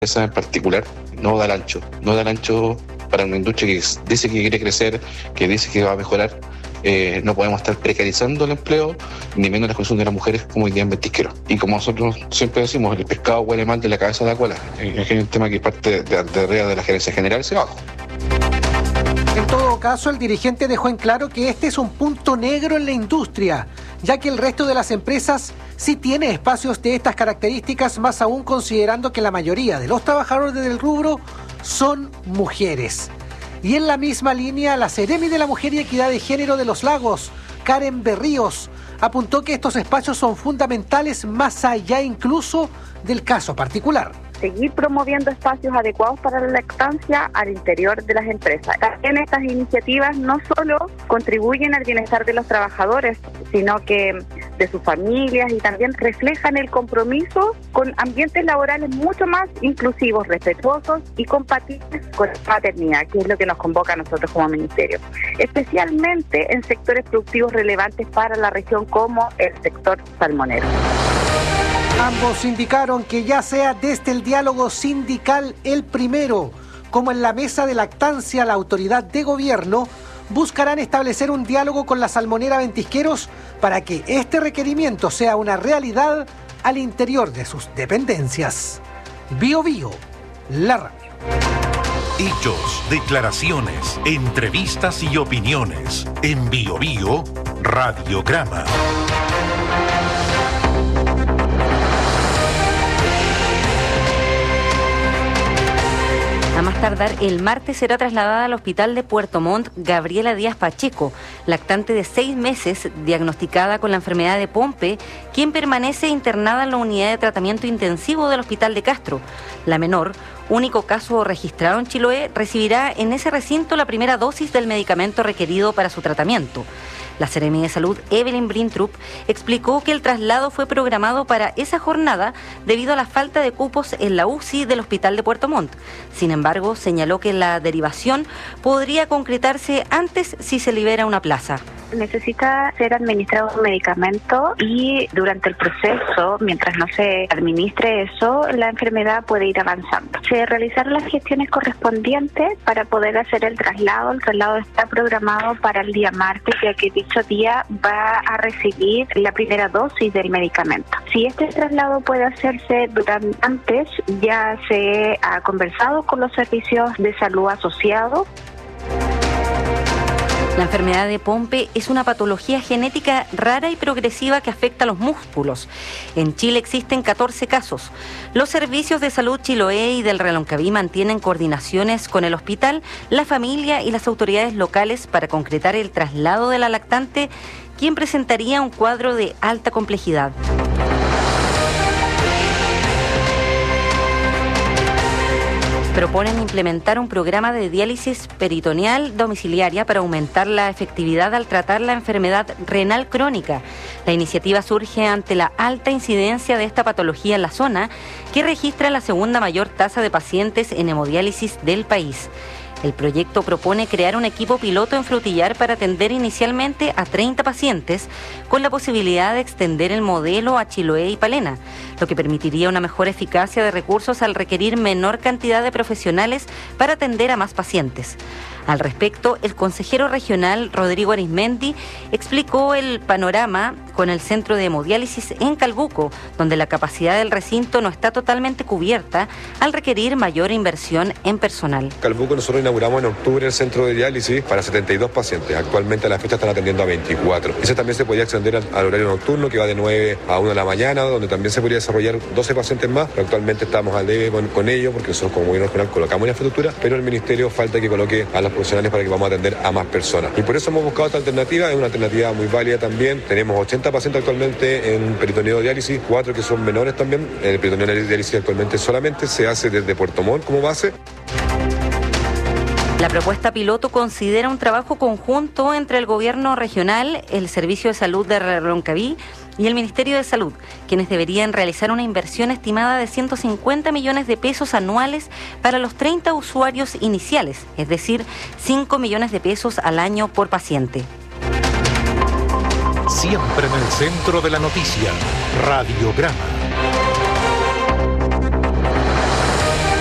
empresa en particular no da el ancho para una industria que dice que quiere crecer, que dice que va a mejorar. No podemos estar precarizando el empleo, ni menos la condición de las mujeres como hoy día en Ventisquero. Y como nosotros siempre decimos, el pescado huele mal de la cabeza a la cola. Es un tema que parte de la gerencia general hacia abajo. En todo caso, el dirigente dejó en claro que este es un punto negro en la industria, ya que el resto de las empresas sí tiene espacios de estas características, más aún considerando que la mayoría de los trabajadores del rubro son mujeres. Y en la misma línea, la Seremi de la Mujer y Equidad de Género de Los Lagos, Karen Berríos, apuntó que estos espacios son fundamentales más allá incluso del caso particular. Seguir promoviendo espacios adecuados para la lactancia al interior de las empresas. También estas iniciativas no solo contribuyen al bienestar de los trabajadores, sino que de sus familias, y también reflejan el compromiso con ambientes laborales mucho más inclusivos, respetuosos y compatibles con la maternidad, que es lo que nos convoca a nosotros como ministerio, especialmente en sectores productivos relevantes para la región como el sector salmonero. Ambos indicaron que ya sea desde el diálogo sindical el primero, como en la mesa de lactancia, la autoridad de gobierno, buscarán establecer un diálogo con la salmonera Ventisqueros para que este requerimiento sea una realidad al interior de sus dependencias. Bio Bio, la radio. Hechos, declaraciones, entrevistas y opiniones. En Bio Bio, Radiograma. A más tardar, el martes será trasladada al hospital de Puerto Montt Gabriela Díaz Pacheco, lactante de 6 meses, diagnosticada con la enfermedad de Pompe, quien permanece internada en la unidad de tratamiento intensivo del hospital de Castro. La menor, único caso registrado en Chiloé, recibirá en ese recinto la primera dosis del medicamento requerido para su tratamiento. La Seremi de Salud, Evelyn Brintrup, explicó que el traslado fue programado para esa jornada debido a la falta de cupos en la UCI del Hospital de Puerto Montt. Sin embargo, señaló que la derivación podría concretarse antes si se libera una plaza. Necesita ser administrado un medicamento y durante el proceso, mientras no se administre eso, la enfermedad puede ir avanzando. Se realizaron las gestiones correspondientes para poder hacer el traslado. El traslado está programado para el día martes, ya que dicho día va a recibir la primera dosis del medicamento. Si este traslado puede hacerse antes, ya se ha conversado con los servicios de salud asociados. La enfermedad de Pompe es una patología genética rara y progresiva que afecta a los músculos. En Chile existen 14 casos. Los servicios de salud Chiloé y del Reloncaví mantienen coordinaciones con el hospital, la familia y las autoridades locales para concretar el traslado de la lactante, quien presentaría un cuadro de alta complejidad. Proponen implementar un programa de diálisis peritoneal domiciliaria para aumentar la efectividad al tratar la enfermedad renal crónica. La iniciativa surge ante la alta incidencia de esta patología en la zona, que registra la segunda mayor tasa de pacientes en hemodiálisis del país. El proyecto propone crear un equipo piloto en Frutillar para atender inicialmente a 30 pacientes, con la posibilidad de extender el modelo a Chiloé y Palena, lo que permitiría una mejor eficacia de recursos al requerir menor cantidad de profesionales para atender a más pacientes. Al respecto, el consejero regional Rodrigo Arismendi explicó el panorama con el centro de hemodiálisis en Calbuco, donde la capacidad del recinto no está totalmente cubierta al requerir mayor inversión en personal. Calbuco nosotros inauguramos en octubre el centro de diálisis para 72 pacientes. Actualmente a la fecha están atendiendo a 24. Ese también se podría extender al horario nocturno, que va de 9 a 1 de la mañana, donde también se podría desarrollar 12 pacientes más, pero actualmente estamos al debe con ello, porque nosotros como gobierno regional colocamos una infraestructura, pero el ministerio falta que coloque a las profesionales para que vamos a atender a más personas. Y por eso hemos buscado esta alternativa, es una alternativa muy válida también. Tenemos 80 pacientes actualmente en peritoneo diálisis, 4 que son menores también. El peritoneo diálisis actualmente solamente se hace desde Puerto Montt como base. La propuesta piloto considera un trabajo conjunto entre el gobierno regional, el Servicio de Salud de Reloncaví y el Ministerio de Salud, quienes deberían realizar una inversión estimada de 150 millones de pesos anuales para los 30 usuarios iniciales, es decir, 5 millones de pesos al año por paciente. Siempre en el centro de la noticia, Radiograma.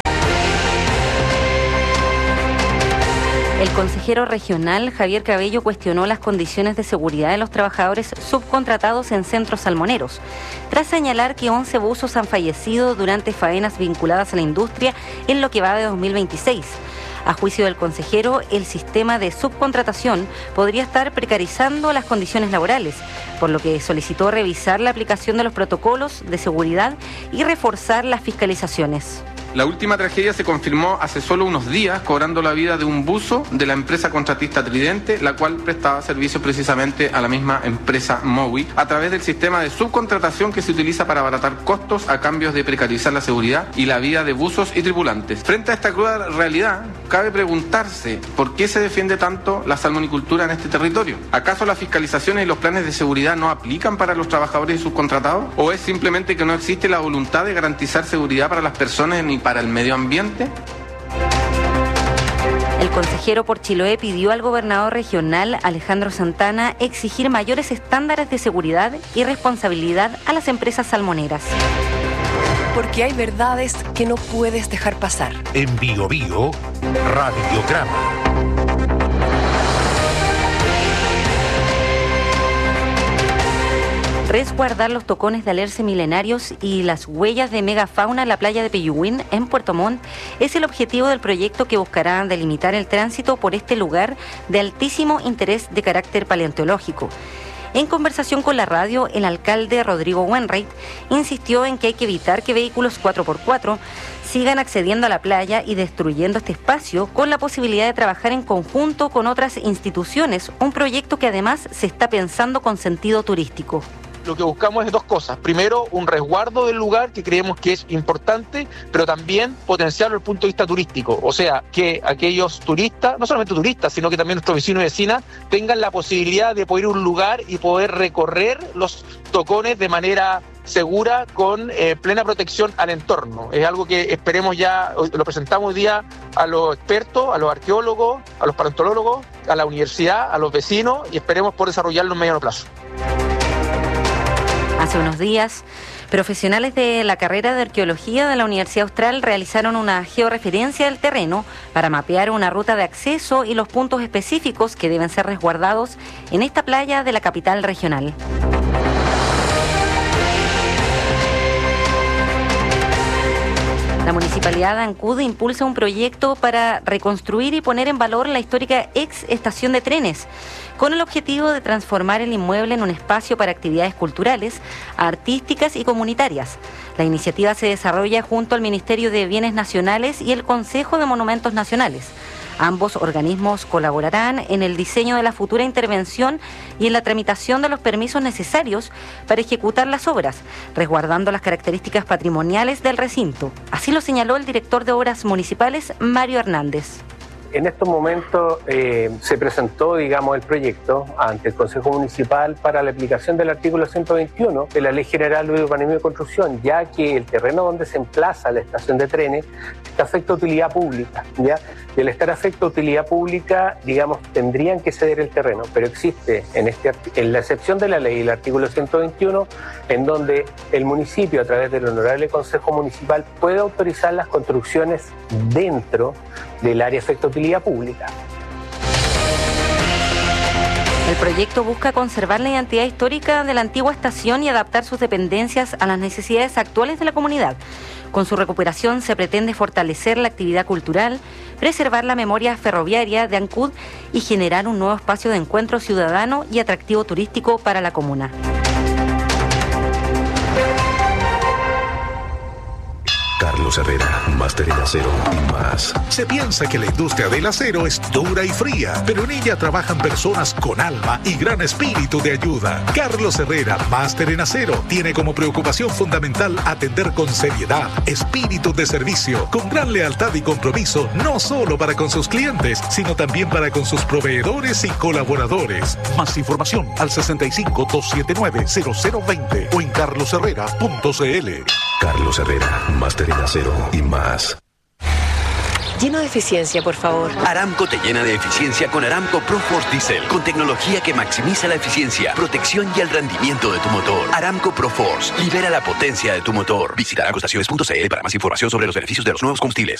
El consejero regional Javier Cabello cuestionó las condiciones de seguridad de los trabajadores subcontratados en centros salmoneros, tras señalar que 11 buzos han fallecido durante faenas vinculadas a la industria en lo que va de 2026. A juicio del consejero, el sistema de subcontratación podría estar precarizando las condiciones laborales, por lo que solicitó revisar la aplicación de los protocolos de seguridad y reforzar las fiscalizaciones. La última tragedia se confirmó hace solo unos días, cobrando la vida de un buzo de la empresa contratista Tridente, la cual prestaba servicio precisamente a la misma empresa Mowi, a través del sistema de subcontratación que se utiliza para abaratar costos a cambio de precarizar la seguridad y la vida de buzos y tripulantes. Frente a esta cruda realidad, cabe preguntarse por qué se defiende tanto la salmonicultura en este territorio. ¿Acaso las fiscalizaciones y los planes de seguridad no aplican para los trabajadores y subcontratados? ¿O es simplemente que no existe la voluntad de garantizar seguridad para las personas ni para el medio ambiente? El consejero por Chiloé pidió al gobernador regional Alejandro Santana exigir mayores estándares de seguridad y responsabilidad a las empresas salmoneras. Porque hay verdades que no puedes dejar pasar. En Bio Bio, Radiograma. Resguardar los tocones de alerce milenarios y las huellas de megafauna en la playa de Peyúguin, en Puerto Montt, es el objetivo del proyecto que buscará delimitar el tránsito por este lugar de altísimo interés de carácter paleontológico. En conversación con la radio, el alcalde Rodrigo Wainwright insistió en que hay que evitar que vehículos 4x4 sigan accediendo a la playa y destruyendo este espacio, con la posibilidad de trabajar en conjunto con otras instituciones, un proyecto que además se está pensando con sentido turístico. Lo que buscamos es dos cosas. Primero, un resguardo del lugar que creemos que es importante, pero también potenciarlo desde el punto de vista turístico. O sea, que aquellos turistas, no solamente turistas, sino que también nuestros vecinos y vecinas, tengan la posibilidad de poder ir a un lugar y poder recorrer los tocones de manera segura, con plena protección al entorno. Es algo que esperemos ya, lo presentamos hoy día a los expertos, a los arqueólogos, a los paleontólogos, a la universidad, a los vecinos, y esperemos por desarrollarlo en mediano plazo. Hace unos días, profesionales de la carrera de arqueología de la Universidad Austral realizaron una georreferencia del terreno para mapear una ruta de acceso y los puntos específicos que deben ser resguardados en esta playa de la capital regional. La Municipalidad de Ancud impulsa un proyecto para reconstruir y poner en valor la histórica ex estación de trenes, con el objetivo de transformar el inmueble en un espacio para actividades culturales, artísticas y comunitarias. La iniciativa se desarrolla junto al Ministerio de Bienes Nacionales y el Consejo de Monumentos Nacionales. Ambos organismos colaborarán en el diseño de la futura intervención y en la tramitación de los permisos necesarios para ejecutar las obras, resguardando las características patrimoniales del recinto. Así lo señaló el director de Obras Municipales, Mario Hernández. En estos momentos se presentó, el proyecto ante el Consejo Municipal para la aplicación del artículo 121 de la Ley General de Urbanismo y Construcción, ya que el terreno donde se emplaza la estación de trenes está afecto a utilidad pública, ¿ya? Y al estar afecto a utilidad pública, tendrían que ceder el terreno, pero existe en la excepción de la ley, el artículo 121, en donde el municipio, a través del Honorable Consejo Municipal, puede autorizar las construcciones dentro del área afecta a utilidad pública. El proyecto busca conservar la identidad histórica de la antigua estación y adaptar sus dependencias a las necesidades actuales de la comunidad. Con su recuperación se pretende fortalecer la actividad cultural, preservar la memoria ferroviaria de Ancud y generar un nuevo espacio de encuentro ciudadano y atractivo turístico para la comuna. Carlos Herrera, máster en acero y más. Se piensa que la industria del acero es dura y fría, pero en ella trabajan personas con alma y gran espíritu de ayuda. Carlos Herrera, máster en acero, tiene como preocupación fundamental atender con seriedad, espíritu de servicio, con gran lealtad y compromiso, no solo para con sus clientes, sino también para con sus proveedores y colaboradores. Más información al 65-279-0020 o en carlosherrera.cl. Carlos Herrera, máster en acero y más. Lleno de eficiencia, por favor. Aramco te llena de eficiencia con Aramco ProForce Diesel, con tecnología que maximiza la eficiencia, protección y el rendimiento de tu motor. Aramco ProForce, libera la potencia de tu motor. Visita aramcoestaciones.cl para más información sobre los beneficios de los nuevos combustibles.